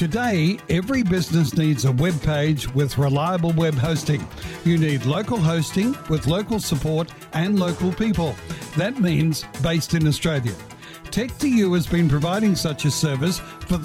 Today, every business needs a web page with reliable web hosting. You need local hosting with local support and local people. That means based in Australia. Tech2U has been providing such a service for